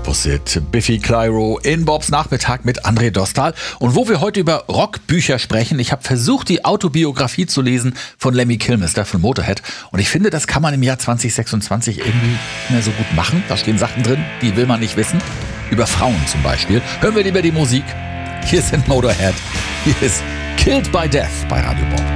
Opposite. Biffy Clyro in Bobs Nachmittag mit André Dostal. Und wo wir heute über Rockbücher sprechen, ich habe versucht, die Autobiografie zu lesen von Lemmy Kilmister von Motorhead. Und ich finde, das kann man im Jahr 2026 irgendwie nicht mehr so gut machen. Da stehen Sachen drin, die will man nicht wissen. Über Frauen zum Beispiel. Hören wir lieber die Musik. Hier sind Motorhead. Hier ist Killed by Death bei Radio Bob.